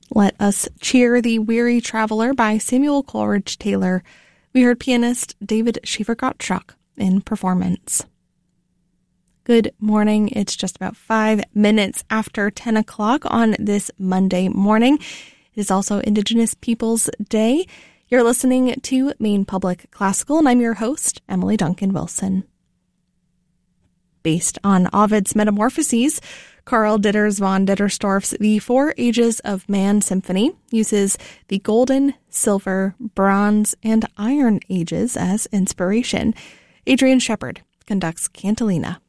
Let Us Cheer the Weary Traveler by Samuel Coleridge Taylor. We heard pianist David Shaver-Gottschalk in performance. Good morning. It's just about 5 minutes after 10 o'clock on this Monday morning. It is also Indigenous Peoples Day. You're listening to Maine Public Classical, and I'm your host, Emily Duncan Wilson. Based on Ovid's Metamorphoses, Carl Ditters von Dittersdorf's The Four Ages of Man Symphony uses the Golden, Silver, Bronze, and Iron Ages as inspiration. Adrian Shepard conducts Cantilena.